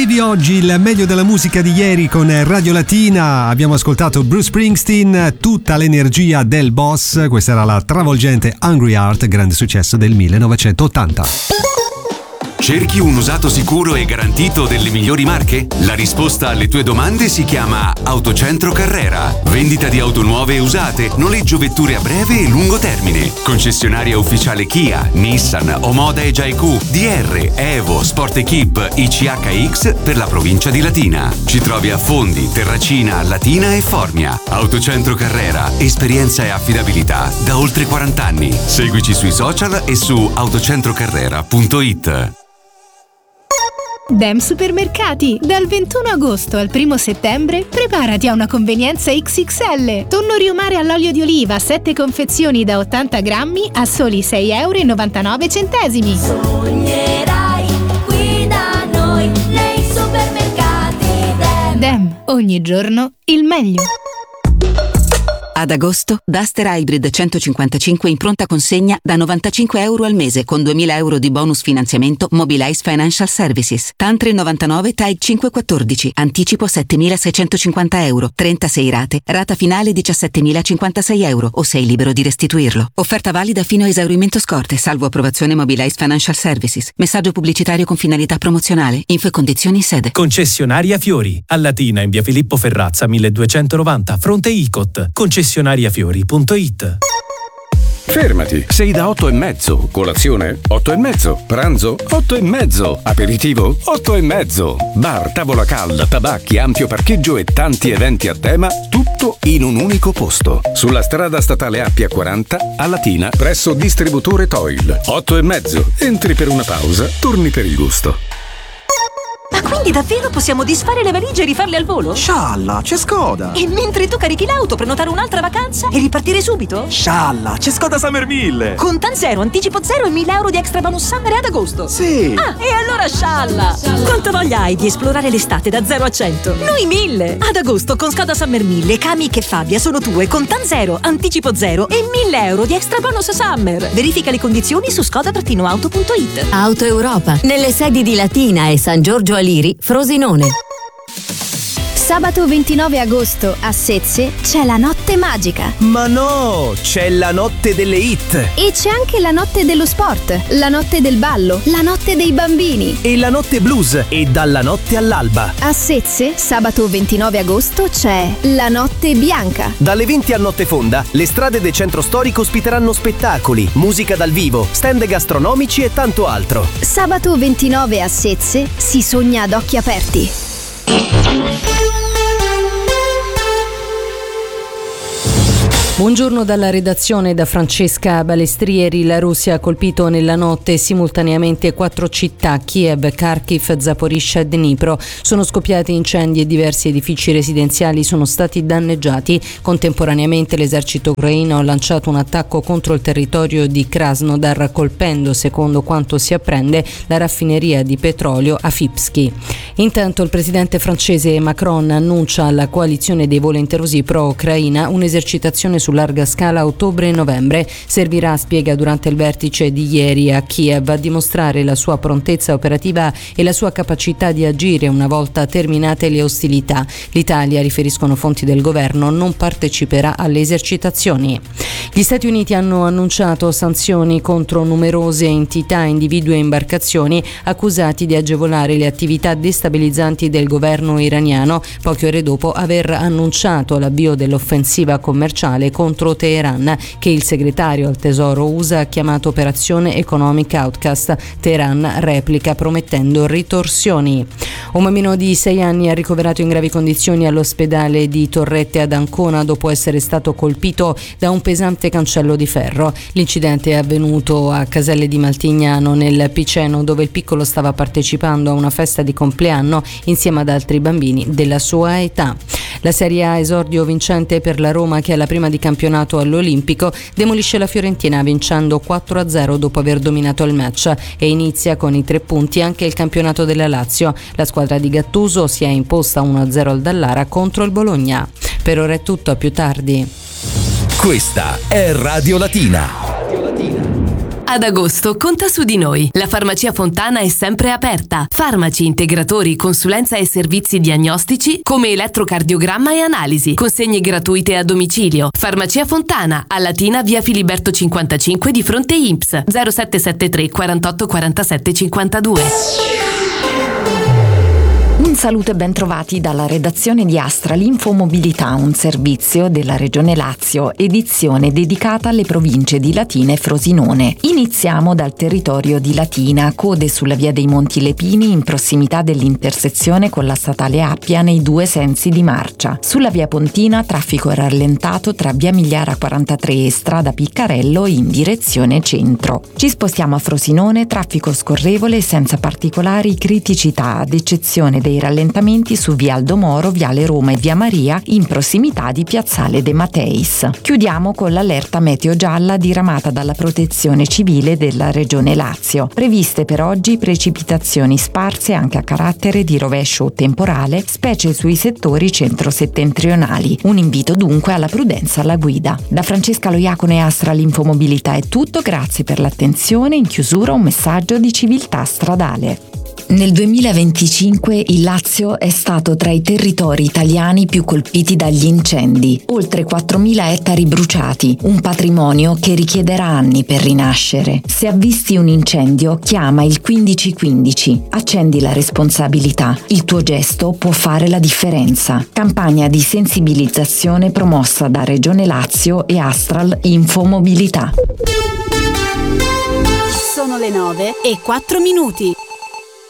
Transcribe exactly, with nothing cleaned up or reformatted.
di oggi, il meglio della musica di ieri con Radio Latina. Abbiamo ascoltato Bruce Springsteen, Tutta l'energia del boss. Questa era la travolgente Hungry Heart, grande successo del millenovecentottanta. Cerchi un usato sicuro e garantito delle migliori marche? La risposta alle tue domande si chiama Autocentro Carrera. Vendita di auto nuove e usate, noleggio vetture a breve e lungo termine. Concessionaria ufficiale Kia, Nissan, Omoda e Jaiku, D R, Evo, Sport Equip, I C H X per la provincia di Latina. Ci trovi a Fondi, Terracina, Latina e Formia. Autocentro Carrera, esperienza e affidabilità da oltre quaranta anni. Seguici sui social e su autocentrocarrera punto it. Dem Supermercati. Dal ventuno agosto al primo settembre preparati a una convenienza X X L. Tonno riumare all'olio di oliva, sette confezioni da ottanta grammi a soli sei euro e novantanove centesimi. Sognerai qui da noi nei supermercati Dem. Dem, ogni giorno il meglio. Ad agosto, Duster Hybrid centocinquantacinque in pronta consegna da novantacinque euro al mese con duemila euro di bonus finanziamento Mobilize Financial Services. T A N tre novantanove T A I cinque quattordici. Anticipo settemilaseicentocinquanta euro. trentasei rate. Rata finale diciassettemilacinquantasei euro o sei libero di restituirlo. Offerta valida fino a esaurimento scorte, salvo approvazione Mobilize Financial Services. Messaggio pubblicitario con finalità promozionale. Info e condizioni in sede. Concessionaria Fiori. A Latina in via Filippo Ferrazza milleduecentonovanta, fronte Icot. Concessionaria Fiori punto it. Fermati, sei da otto e mezzo. Colazione? otto e mezzo. Pranzo? otto e mezzo. Aperitivo? otto e mezzo. Bar, tavola calda, tabacchi, ampio parcheggio e tanti eventi a tema, tutto in un unico posto. Sulla strada statale Appia quaranta, a Latina, presso distributore Toil. otto e mezzo. Entri per una pausa, torni per il gusto. Ma quindi davvero possiamo disfare le valigie e rifarle al volo? Scialla, c'è Skoda! E mentre tu carichi l'auto, prenotare un'altra vacanza e ripartire subito? Scialla, c'è Skoda Summer mille! Con Tan Zero, anticipo zero e mille euro di extra bonus summer ad agosto! Sì! Ah, e allora scialla! Quanta voglia hai di esplorare l'estate da zero a cento? Noi mille! Ad agosto con Skoda Summer mille, Kamiq e Fabia sono tue con Tan Zero, anticipo zero e mille euro di extra bonus summer! Verifica le condizioni su skoda auto punto it. Auto Europa, nelle sedi di Latina e San Giorgio Aliri, Frosinone. Sabato ventinove agosto a Sezze c'è la notte magica. Ma no, c'è la notte delle hit. E c'è anche la notte dello sport, la notte del ballo, la notte dei bambini. E la notte blues e dalla notte all'alba. A Sezze, sabato ventinove agosto c'è la notte bianca. Dalle venti a notte fonda, le strade del centro storico ospiteranno spettacoli, musica dal vivo, stand gastronomici e tanto altro. Sabato ventinove a Sezze si sogna ad occhi aperti. Buongiorno dalla redazione da Francesca Balestrieri. La Russia ha colpito nella notte simultaneamente quattro città, Kiev, Kharkiv, Zaporizhzhia e Dnipro. Sono scoppiati incendi e diversi edifici residenziali sono stati danneggiati. Contemporaneamente l'esercito ucraino ha lanciato un attacco contro il territorio di Krasnodar, colpendo, secondo quanto si apprende, la raffineria di petrolio a Fipski. Intanto il presidente francese Macron annuncia alla coalizione dei volenterosi pro-Ucraina un'esercitazione su larga scala a ottobre e novembre. Servirà, spiega durante il vertice di ieri a Kiev, a dimostrare la sua prontezza operativa e la sua capacità di agire una volta terminate le ostilità. L'Italia, riferiscono fonti del governo, non parteciperà alle esercitazioni. Gli Stati Uniti hanno annunciato sanzioni contro numerose entità, individui e imbarcazioni accusati di agevolare le attività destabilizzanti del governo iraniano, poche ore dopo aver annunciato l'avvio dell'offensiva commerciale contro Teheran, che il segretario al tesoro U S A ha chiamato Operazione Economic Outcast. Teheran replica promettendo ritorsioni. Un bambino di sei anni è ricoverato in gravi condizioni all'ospedale di Torrette ad Ancona dopo essere stato colpito da un pesante cancello di ferro. L'incidente è avvenuto a Caselle di Maltignano, nel Piceno, dove il piccolo stava partecipando a una festa di compleanno insieme ad altri bambini della sua età. La Serie A, esordio vincente per la Roma, che è la prima di campionato all'Olimpico, demolisce la Fiorentina vincendo quattro a zero dopo aver dominato il match, e inizia con i tre punti anche il campionato della Lazio. La squadra di Gattuso si è imposta uno a zero al Dallara contro il Bologna. Per ora è tutto, a più tardi. Questa è Radio Latina. Ad agosto conta su di noi. La Farmacia Fontana è sempre aperta. Farmaci, integratori, consulenza e servizi diagnostici come elettrocardiogramma e analisi. Consegne gratuite a domicilio. Farmacia Fontana, a Latina, via Filiberto cinquantacinque di fronte I N P S. zero sette sette tre quarantotto quarantasette cinquantadue. Un saluto e ben trovati dalla redazione di Astral Infomobilità, un servizio della Regione Lazio, edizione dedicata alle province di Latina e Frosinone. Iniziamo dal territorio di Latina, code sulla via dei Monti Lepini in prossimità dell'intersezione con la statale Appia nei due sensi di marcia. Sulla via Pontina traffico rallentato tra via Migliara quarantatré e strada Piccarello in direzione centro. Ci spostiamo a Frosinone, traffico scorrevole senza particolari criticità, ad eccezione dei rallentamenti su via Aldo Moro, viale Roma e via Maria in prossimità di piazzale De Matteis. Chiudiamo con l'allerta meteo gialla diramata dalla Protezione Civile della Regione Lazio. Previste per oggi precipitazioni sparse anche a carattere di rovescio o temporale, specie sui settori centro-settentrionali. Un invito dunque alla prudenza alla guida. Da Francesca Loiacono e Astral Infomobilità è tutto, grazie per l'attenzione. In chiusura un messaggio di civiltà stradale. Nel duemilaventicinque il Lazio è stato tra i territori italiani più colpiti dagli incendi, oltre quattromila ettari bruciati, un patrimonio che richiederà anni per rinascere. Se avvisti un incendio, chiama il quindici quindici, accendi la responsabilità, il tuo gesto può fare la differenza. Campagna di sensibilizzazione promossa da Regione Lazio e Astral Infomobilità. Sono le nove e quattro minuti.